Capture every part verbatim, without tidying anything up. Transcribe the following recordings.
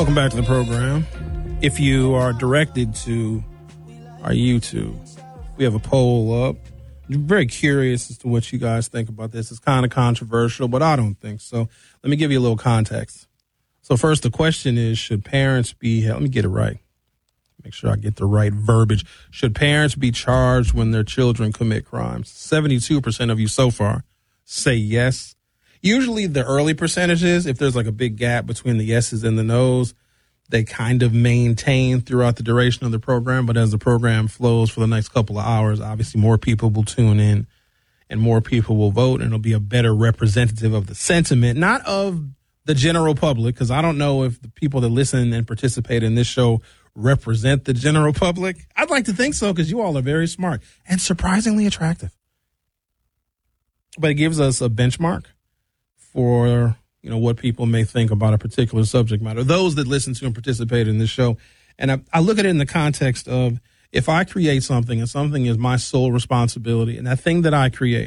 Welcome back to the program. If you are directed to our YouTube, we have a poll up. I'm very curious as to what you guys think about this. It's kind of controversial, but I don't think so. Let me give you a little context. So first, the question is, should parents be held? Let me get it right. Make sure I get the right verbiage. Should parents be charged when their children commit crimes? seventy-two percent of you so far say yes. Usually the early percentages, if there's like a big gap between the yeses and the nos, they kind of maintain throughout the duration of the program. But as the program flows for the next couple of hours, obviously more people will tune in and more people will vote, and it'll be a better representative of the sentiment, not of the general public, because I don't know if the people that listen and participate in this show represent the general public. I'd like to think so, because you all are very smart and surprisingly attractive. But it gives us a benchmark for, you know, what people may think about a particular subject matter, those that listen to and participate in this show. And I, I look at it in the context of, if I create something and something is my sole responsibility, and that thing that I create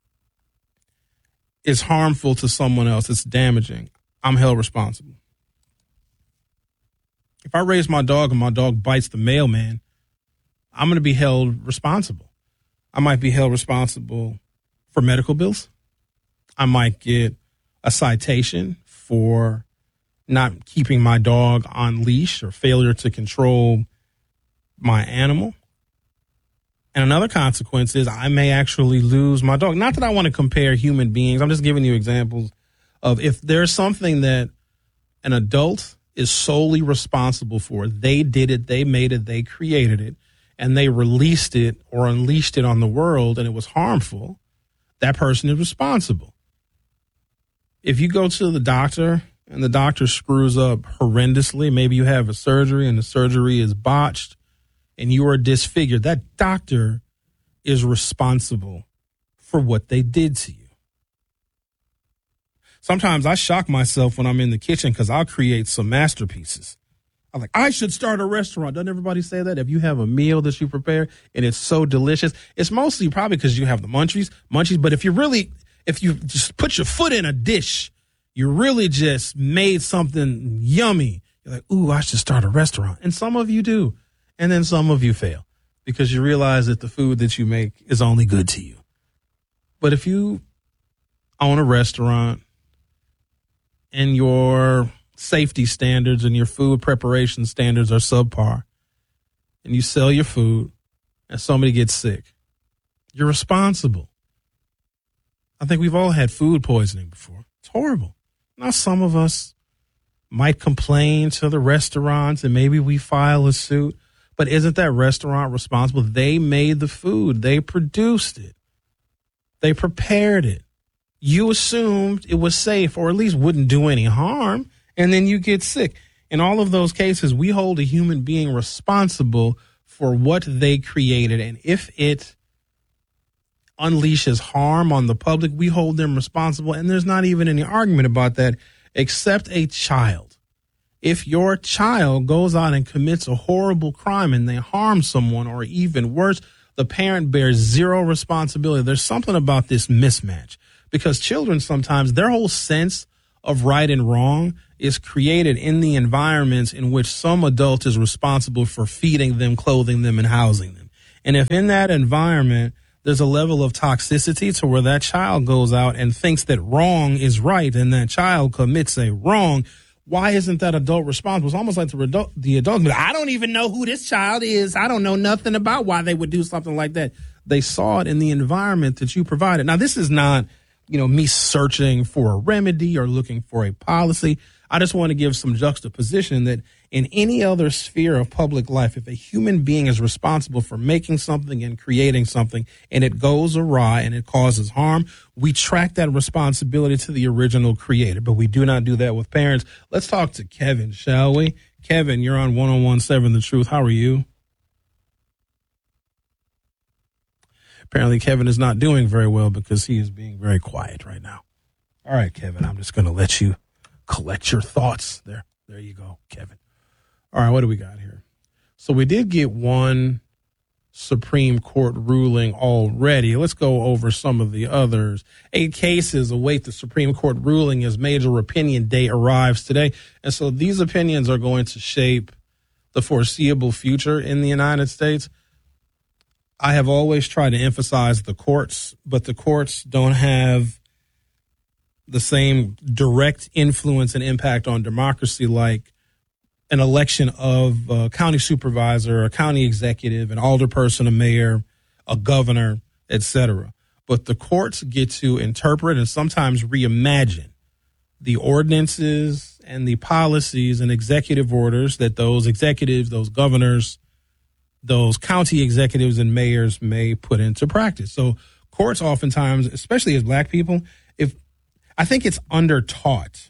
is harmful to someone else, it's damaging, I'm held responsible. If I raise my dog and my dog bites the mailman, I'm going to be held responsible. I might be held responsible for medical bills. I might get a citation for not keeping my dog on leash or failure to control my animal. And another consequence is I may actually lose my dog. Not that I want to compare human beings. I'm just giving you examples of, if there's something that an adult is solely responsible for, they did it, they made it, they created it, and they released it or unleashed it on the world and it was harmful, that person is responsible. If you go to the doctor and the doctor screws up horrendously, maybe you have a surgery and the surgery is botched and you are disfigured, that doctor is responsible for what they did to you. Sometimes I shock myself when I'm in the kitchen because I'll create some masterpieces. I'm like, I should start a restaurant. Doesn't everybody say that? If you have a meal that you prepare and it's so delicious, it's mostly probably because you have the munchies, munchies. But if you really, if you just put your foot in a dish, you really just made something yummy. You're like, ooh, I should start a restaurant. And some of you do. And then some of you fail because you realize that the food that you make is only good to you. But if you own a restaurant and your safety standards and your food preparation standards are subpar, and you sell your food and somebody gets sick, you're responsible. I think we've all had food poisoning before. It's horrible. Now, some of us might complain to the restaurants and maybe we file a suit, but isn't that restaurant responsible? They made the food. They produced it. They prepared it. You assumed it was safe or at least wouldn't do any harm, and then you get sick. In all of those cases, we hold a human being responsible for what they created, and if it unleashes harm on the public, we hold them responsible, and there's not even any argument about that, except a child. If your child goes out and commits a horrible crime and they harm someone, or even worse, the parent bears zero responsibility. There's something about this mismatch, because children sometimes, their whole sense of right and wrong is created in the environments in which some adult is responsible for feeding them, clothing them, and housing them. And if in that environment there's a level of toxicity to where that child goes out and thinks that wrong is right and that child commits a wrong, why isn't that adult responsible? It's almost like the adult, the adult, I don't even know who this child is. I don't know nothing about why they would do something like that. They saw it in the environment that you provided. Now, this is not, you know, me searching for a remedy or looking for a policy. I just want to give some juxtaposition that in any other sphere of public life, if a human being is responsible for making something and creating something and it goes awry and it causes harm, we track that responsibility to the original creator, but we do not do that with parents. Let's talk to Kevin, shall we? Kevin, you're on one oh one point seven The Truth. How are you? Apparently Kevin is not doing very well because he is being very quiet right now. All right, Kevin, I'm just going to let you collect your thoughts. There, there you go, Kevin. All right, what do we got here? So we did get one Supreme Court ruling already. Let's go over some of the others. Eight cases await the Supreme Court ruling as major opinion day arrives today. And so these opinions are going to shape the foreseeable future in the United States. I have always tried to emphasize the courts, but the courts don't have the same direct influence and impact on democracy like an election of a county supervisor, a county executive, an alderperson, a mayor, a governor, et cetera. But the courts get to interpret and sometimes reimagine the ordinances and the policies and executive orders that those executives, those governors, those county executives and mayors may put into practice. So courts oftentimes, especially as black people, if I think it's undertaught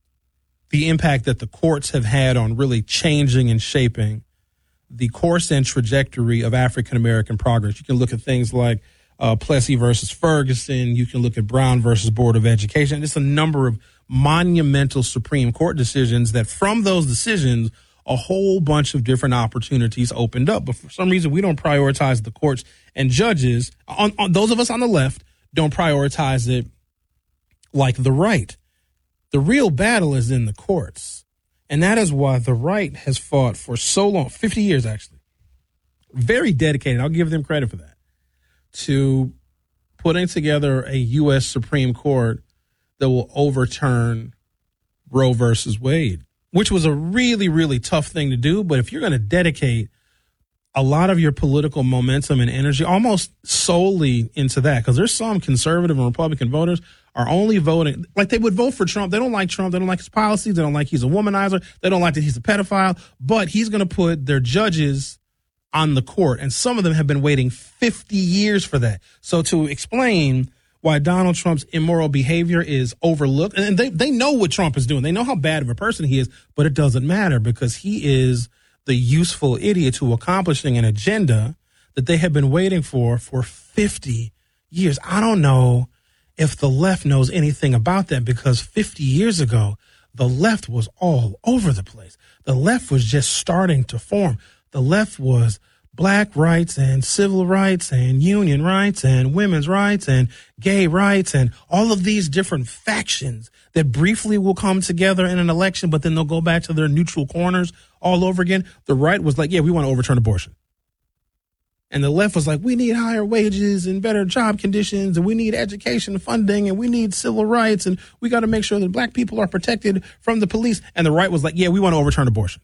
the impact that the courts have had on really changing and shaping the course and trajectory of African-American progress. You can look at things like uh, Plessy versus Ferguson. You can look at Brown versus Board of Education. Just a number of monumental Supreme Court decisions that from those decisions, a whole bunch of different opportunities opened up. But for some reason, we don't prioritize the courts and judges. On, on those of us on the left don't prioritize it like the right. The real battle is in the courts. And that is why the right has fought for so long, fifty years actually, very dedicated, I'll give them credit for that, to putting together a U S Supreme Court that will overturn Roe versus Wade, which was a really, really tough thing to do. But if you're going to dedicate a lot of your political momentum and energy almost solely into that, because there's some conservative and Republican voters are only voting, like they would vote for Trump. They don't like Trump. They don't like his policies. They don't like he's a womanizer. They don't like that he's a pedophile. But he's going to put their judges on the court. And some of them have been waiting fifty years for that. So to explain why Donald Trump's immoral behavior is overlooked, and they, they know what Trump is doing. They know how bad of a person he is, but it doesn't matter because he is the useful idiot to accomplishing an agenda that they have been waiting for for fifty years. I don't know if the left knows anything about that because fifty years ago, the left was all over the place. The left was just starting to form. The left was black rights and civil rights and union rights and women's rights and gay rights and all of these different factions that briefly will come together in an election, but then they'll go back to their neutral corners all over again. The right was like, yeah, we want to overturn abortion. And the left was like, we need higher wages and better job conditions, and we need education funding, and we need civil rights, and we got to make sure that black people are protected from the police. And the right was like, yeah, we want to overturn abortion.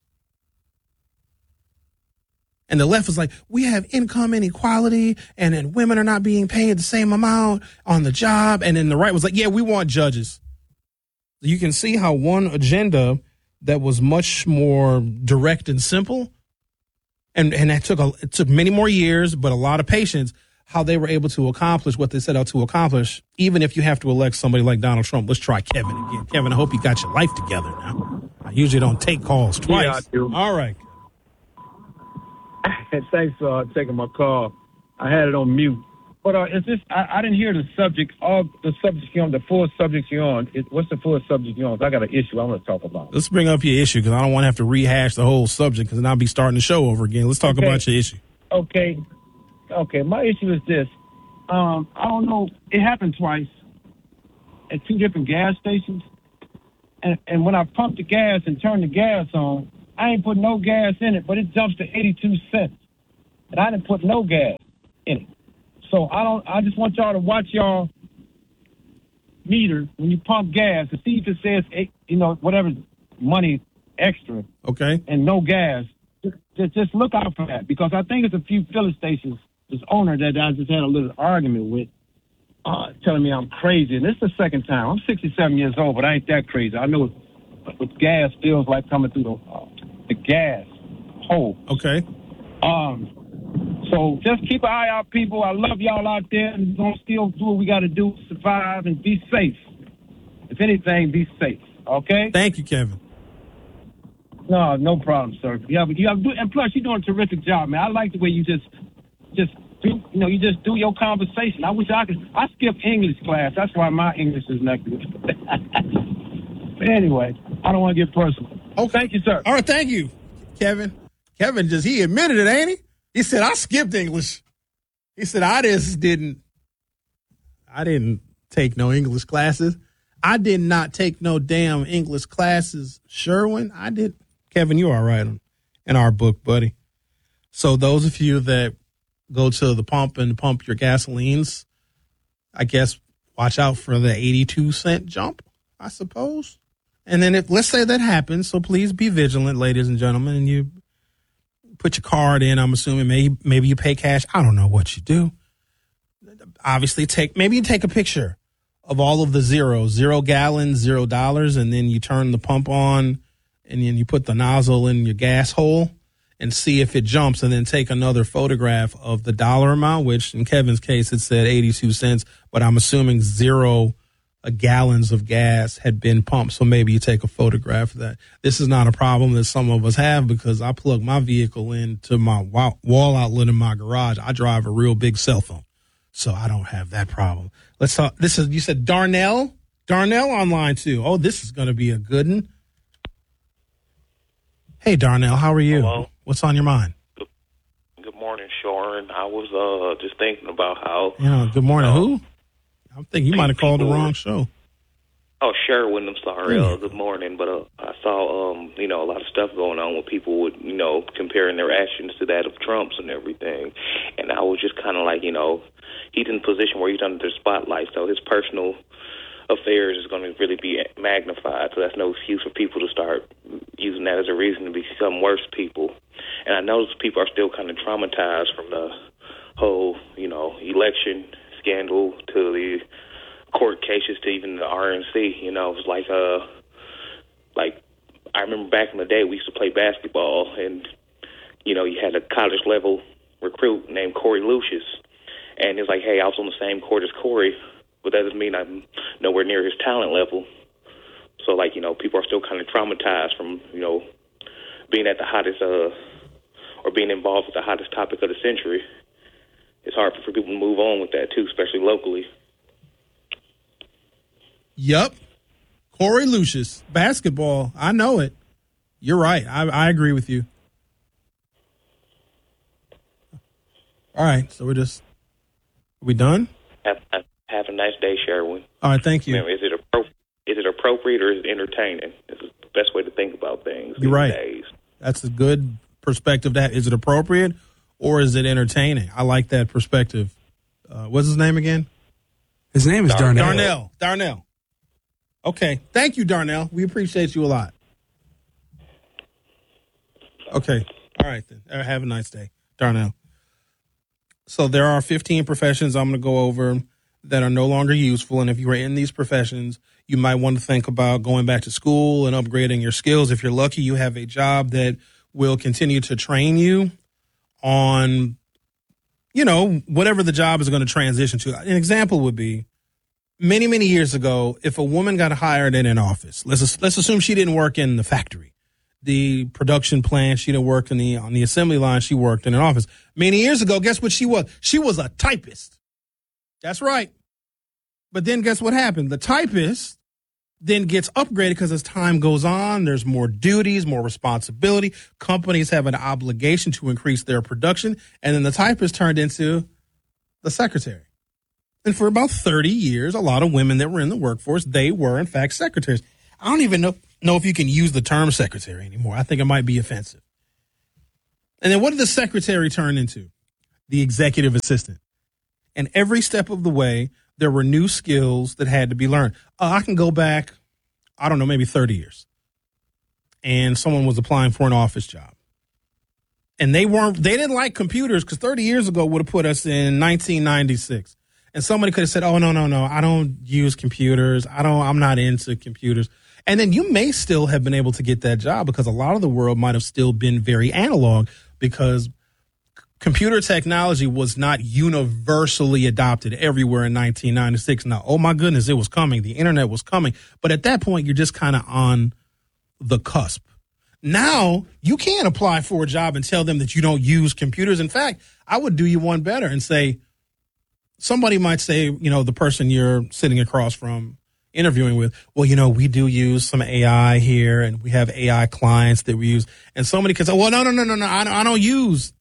And the left was like, we have income inequality, and then women are not being paid the same amount on the job. And then the right was like, yeah, we want judges. You can see how one agenda that was much more direct and simple, and, and that took a, it took many more years, but a lot of patience, how they were able to accomplish what they set out to accomplish, even if you have to elect somebody like Donald Trump. Let's try Kevin again. Kevin, I hope you got your life together now. I usually don't take calls twice. Yeah, I do. All right. Thanks for uh, taking my call. I had it on mute. But uh, is this? I, I didn't hear the subject. All the subjects you're on, the four subjects you're on. It, what's the four subject you're on? I got an issue I want to talk about. Let's bring up your issue because I don't want to have to rehash the whole subject because then I'll be starting the show over again. Let's talk okay. about your issue. Okay. Okay. My issue is this. Um, I don't know. It happened twice at two different gas stations. And, and when I pumped the gas and turned the gas on, I ain't put no gas in it, but it jumps to eighty-two cents. And I didn't put no gas in it. So I don't. I just want y'all to watch y'all meter when you pump gas and see if it says, you know, whatever money extra. Okay. And no gas. Just, just look out for that because I think it's a few filling stations. This owner that I just had a little argument with, uh, telling me I'm crazy. And this is the second time. I'm sixty-seven years old, but I ain't that crazy. I know what, what gas feels like coming through the uh, the gas hole. Okay. Um. So just keep an eye out, people. I love y'all out there, and we're going to still do what we got to do, survive, and be safe. If anything, be safe, okay? Thank you, Kevin. No, no problem, sir. You have, you have, and plus, you're doing a terrific job, man. I like the way you just, just do, you know, you just do your conversation. I wish I could. I skipped English class. That's why my English is not good. But anyway, I don't want to get personal. Oh, thank you, sir. All right, thank you, Kevin. Kevin just, he admitted it, ain't he? He said, I skipped English. He said, I just didn't, I didn't take no English classes. I did not take no damn English classes, Sherwin. I did. Kevin, you are right in our book, buddy. So those of you that go to the pump and pump your gasolines, I guess watch out for the eighty-two cent jump, I suppose. And then if, let's say that happens, so please be vigilant, ladies and gentlemen, and you put your card in. I'm assuming maybe, maybe you pay cash. I don't know what you do. Obviously, take maybe you take a picture of all of the zeros, zero gallons, zero dollars, and then you turn the pump on, and then you put the nozzle in your gas hole and see if it jumps, and then take another photograph of the dollar amount, which in Kevin's case, it said eighty-two cents, but I'm assuming zero uh, gallons of gas had been pumped. So maybe you take a photograph of that. This is not a problem that some of us have because I plug my vehicle into my wall outlet in my garage. I drive a real big cell phone, so I don't have that problem. Let's talk. This is, you said Darnell? Darnell online too. Oh, this is going to be a good one. Hey, Darnell, how are you? Hello. What's on your mind? Good, good morning, Sharon. I was uh just thinking about how. You know, good morning. Uh, Who? I think you might have called the wrong show. Oh, Sherwin, I'm sorry. Yeah. Uh, good morning, but uh, I saw um you know a lot of stuff going on with people with you know comparing their actions to that of Trump's and everything, and I was just kind of like you know he's in a position where he's under the spotlight, so his personal affairs is going to really be magnified. So that's no excuse for people to start using that as a reason to become worse people. And I know people are still kind of traumatized from the whole, you know, election scandal to the court cases to even the R N C. You know, it was like, uh, like I remember back in the day we used to play basketball, and you know, you had a college level recruit named Corey Lucius, and it's like, hey, I was on the same court as Corey, but that doesn't mean I'm nowhere near his talent level. So, like, you know, people are still kind of traumatized from, you know, being at the hottest, uh, or being involved with the hottest topic of the century. It's hard for people to move on with that, too, especially locally. Yep. Corey Lucius, basketball. I know it. You're right. I, I agree with you. All right. So we're just, are we done? Have, have, have a nice day, Sherwin. All right. Thank you. Remember, is it appropriate? Is it appropriate or is it entertaining? It's the best way to think about things. You're these right. Days. That's a good perspective. That is it appropriate or is it entertaining? I like that perspective. Uh, what's his name again? His name is Darnell. Darnell. Darnell. Okay. Thank you, Darnell. We appreciate you a lot. Okay. All right, then. Have a nice day, Darnell. So there are fifteen professions I'm going to go over that are no longer useful. And if you are in these professions, you might want to think about going back to school and upgrading your skills. If you're lucky, you have a job that will continue to train you on, you know, whatever the job is going to transition to. An example would be many, many years ago, if a woman got hired in an office, let's let's assume she didn't work in the factory, the production plant, she didn't work in the on the assembly line, she worked in an office. Many years ago, guess what she was? She was a typist. That's right. But then guess what happened? The typist then gets upgraded because as time goes on, there's more duties, more responsibility. Companies have an obligation to increase their production. And then the typist turned into the secretary. And for about thirty years, a lot of women that were in the workforce, they were, in fact, secretaries. I don't even know, know if you can use the term secretary anymore. I think it might be offensive. And then what did the secretary turn into? The executive assistant. And every step of the way, there were new skills that had to be learned. Uh, I can go back, I don't know, maybe thirty years. And someone was applying for an office job. And they weren't, they didn't like computers because thirty years ago would have put us in nineteen ninety-six. And somebody could have said, oh, no, no, no, I don't use computers. I don't, I'm not into computers. And then you may still have been able to get that job because a lot of the world might have still been very analog because computer technology was not universally adopted everywhere in nineteen ninety-six. Now, oh, my goodness, it was coming. The internet was coming. But at that point, you're just kind of on the cusp. Now, you can apply for a job and tell them that you don't use computers. In fact, I would do you one better and say, somebody might say, you know, the person you're sitting across from interviewing with, well, you know, we do use some A I here and we have A I clients that we use. And somebody could say, well, no, no, no, no, no, I don't, I don't use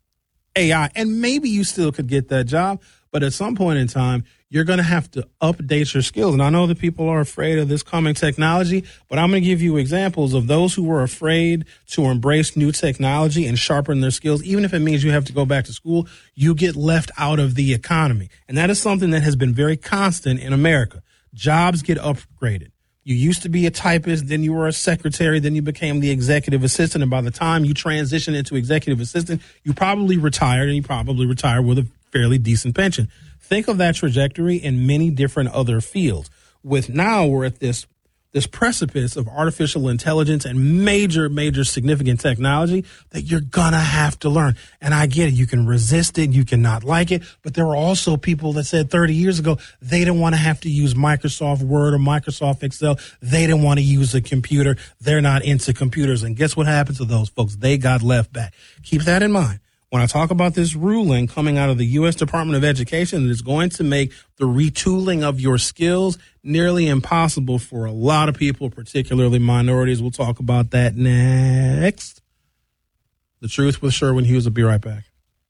A I. And maybe you still could get that job, but at some point in time, you're going to have to update your skills. And I know that people are afraid of this coming technology, but I'm going to give you examples of those who were afraid to embrace new technology and sharpen their skills. Even if it means you have to go back to school, you get left out of the economy. And that is something that has been very constant in America. Jobs get upgraded. You used to be a typist, then you were a secretary, then you became the executive assistant. And by the time you transitioned into executive assistant, you probably retired, and you probably retired with a fairly decent pension. Think of that trajectory in many different other fields. With now we're at this this precipice of artificial intelligence and major, major significant technology that you're going to have to learn. And I get it. You can resist it. You can not like it. But there were also people that said thirty years ago, they didn't want to have to use Microsoft Word or Microsoft Excel. They didn't want to use a computer. They're not into computers. And guess what happened to those folks? They got left back. Keep that in mind. When I talk about this ruling coming out of the U S Department of Education, that is going to make the retooling of your skills nearly impossible for a lot of people, particularly minorities. We'll talk about that next. The Truth with Sherwin Hughes. Will be right back.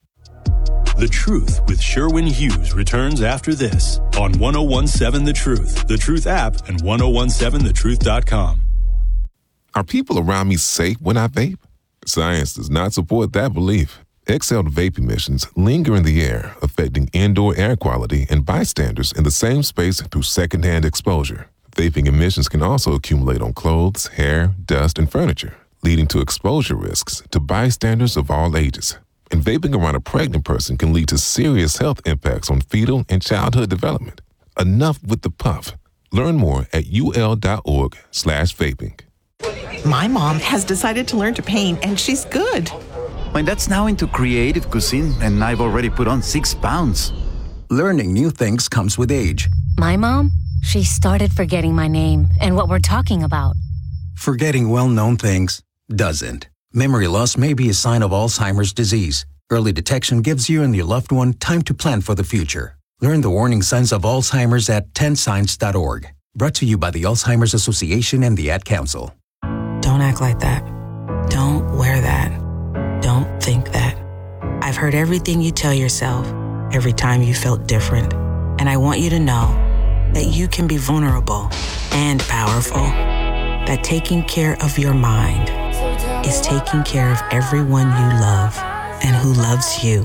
The Truth with Sherwin Hughes returns after this on one oh one seven The Truth, The Truth app, and ten seventeen the truth dot com. Are people around me safe when I vape? Science does not support that belief. Exhaled vape emissions linger in the air, affecting indoor air quality and bystanders in the same space through secondhand exposure. Vaping emissions can also accumulate on clothes, hair, dust, and furniture, leading to exposure risks to bystanders of all ages. And vaping around a pregnant person can lead to serious health impacts on fetal and childhood development. Enough with the puff. Learn more at ul.org slash vaping. My mom has decided to learn to paint, and she's good. My dad's now into creative cuisine, and I've already put on six pounds. Learning new things comes with age. My mom, she started forgetting my name and what we're talking about. Forgetting well-known things doesn't. Memory loss may be a sign of Alzheimer's disease. Early detection gives you and your loved one time to plan for the future. Learn the warning signs of Alzheimer's at ten signs dot org. Brought to you by the Alzheimer's Association and the Ad Council. Don't act like that. Don't wear that. Don't think that. I've heard everything you tell yourself every time you felt different. And I want you to know that you can be vulnerable and powerful. That taking care of your mind is taking care of everyone you love and who loves you.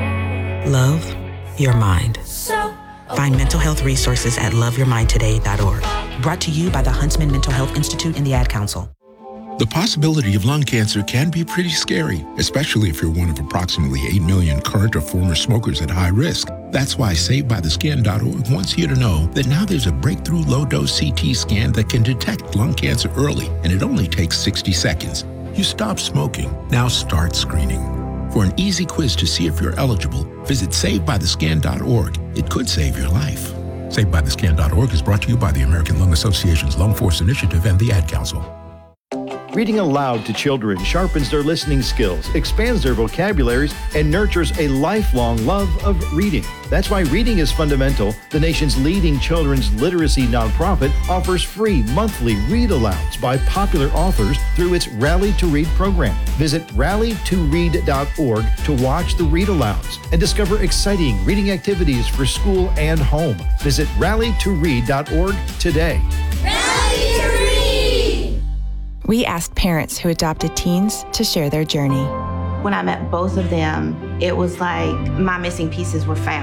Love your mind. Find mental health resources at love your mind today dot org. Brought to you by the Huntsman Mental Health Institute and the Ad Council. The possibility of lung cancer can be pretty scary, especially if you're one of approximately eight million current or former smokers at high risk. That's why Saved By The Skin dot org wants you to know that now there's a breakthrough low-dose C T scan that can detect lung cancer early, and it only takes sixty seconds. You stop smoking, now start screening. For an easy quiz to see if you're eligible, visit Saved By The Skin dot org. It could save your life. Saved By The Skin dot org is brought to you by the American Lung Association's Lung Force Initiative and the Ad Council. Reading aloud to children sharpens their listening skills, expands their vocabularies, and nurtures a lifelong love of reading. That's why Reading is Fundamental, the nation's leading children's literacy nonprofit, offers free monthly read-alouds by popular authors through its Rally to Read program. Visit rally to read dot org to watch the read-alouds and discover exciting reading activities for school and home. Visit rally to read dot org today. Rally to Read! We asked parents who adopted teens to share their journey. When I met both of them, it was like my missing pieces were found.